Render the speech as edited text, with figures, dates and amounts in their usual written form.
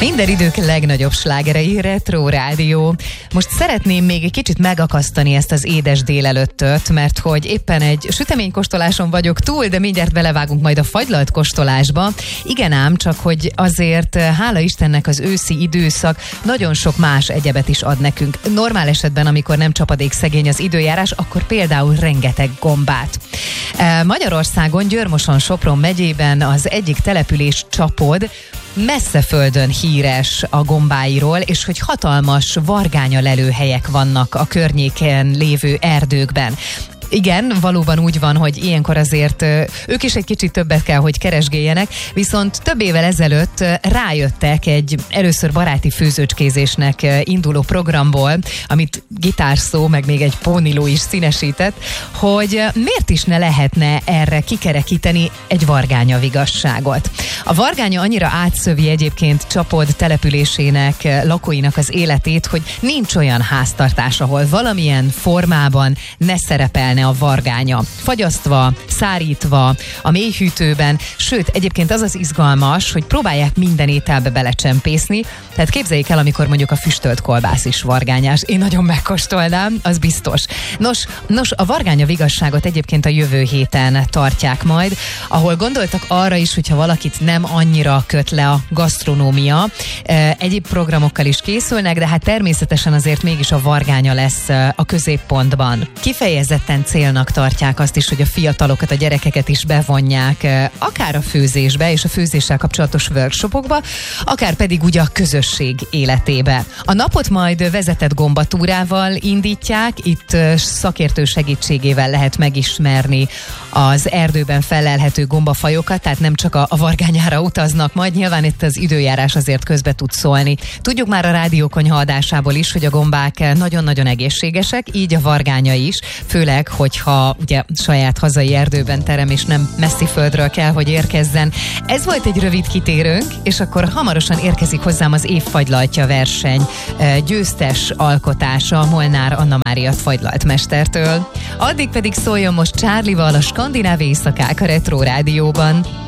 Minden idők legnagyobb slágerei, Retro Rádió. Most szeretném még egy kicsit megakasztani ezt az édes délelőttöt, mert hogy éppen egy süteménykóstoláson vagyok túl, de mindjárt belevágunk majd a fagylalt kóstolásba. Igen ám, csak hogy azért hála Istennek az őszi időszak nagyon sok más egyebet is ad nekünk. Normál esetben, amikor nem csapadékszegény az időjárás, akkor például rengeteg gombát. Magyarországon, Győr-Moson-Sopron megyében az egyik település Csapod messze földön híres a gombáiról, és hogy hatalmas vargányalelőhelyek vannak a környéken lévő erdőkben. Igen, valóban úgy van, hogy ilyenkor azért ők is egy kicsit többet kell, hogy keresgéljenek, viszont több évvel ezelőtt rájöttek egy először baráti főzőcskézésnek induló programból, amit gitárszó, meg még egy póniló is színesített, hogy miért is ne lehetne erre kikerekíteni egy vargánya vigasságot. A vargánya annyira átszövi egyébként Csapod településének lakóinak az életét, hogy nincs olyan háztartás, ahol valamilyen formában ne szerepelne a vargánya. Fagyasztva, szárítva, a mélyhűtőben, sőt, egyébként az az izgalmas, hogy próbálják minden ételbe belecsempészni, tehát képzeljék el, amikor mondjuk a füstölt kolbász is vargányás. Én nagyon megkóstolnám, az biztos. Nos, a vargánya vigasságot egyébként a jövő héten tartják majd, ahol gondoltak arra is, hogyha valakit nem annyira köt le a gasztronómia, egyéb programokkal is készülnek, de hát természetesen azért mégis a vargánya lesz a középpontban. Kifejezetten célnak tartják azt is, hogy a fiatalokat, a gyerekeket is bevonják akár a főzésbe és a főzéssel kapcsolatos workshopokba, akár pedig ugye a közösség életébe. A napot majd vezetett gombatúrával indítják, itt szakértő segítségével lehet megismerni az erdőben fellelhető gombafajokat, tehát nem csak a vargányára utaznak, majd nyilván itt az időjárás azért közbe tud szólni. Tudjuk már a rádiókonyha adásából is, hogy a gombák nagyon-nagyon egészségesek, így a vargánya is, főleg, hogyha ugye saját hazai erdőben terem, és nem messzi földről kell, hogy érkezzen. Ez volt egy rövid kitérőnk, és akkor hamarosan érkezik hozzám az év fagylaltja verseny győztes alkotása Molnár Anna Mária fagylalt mestertől. Addig pedig szóljon most Charlie-val a skandináv éjszakák a Retro Rádióban.